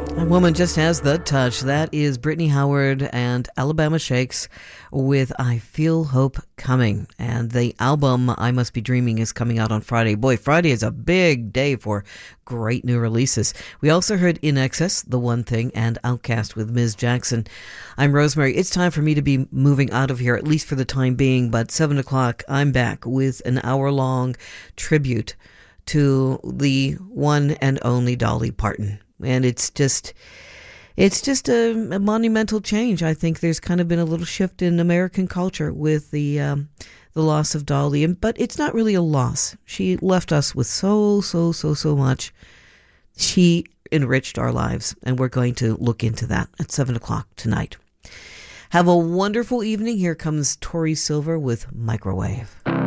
A woman just has the touch. That is Brittany Howard and Alabama Shakes with I Feel Hope Coming. And the album I Must Be Dreaming is coming out on Friday. Boy, Friday is a big day for great new releases. We also heard In Excess, The One Thing, and Outcast with Ms. Jackson. I'm Rosemary. It's time for me to be moving out of here, at least for the time being. But 7 o'clock, I'm back with an hour-long tribute to the one and only Dolly Parton. And it's just a monumental change. I think there's kind of been a little shift in American culture with the loss of Dolly, but it's not really a loss. She left us with so much. She enriched our lives, and we're going to look into that at 7 o'clock tonight. Have a wonderful evening. Here comes Tori Silver with Microwave.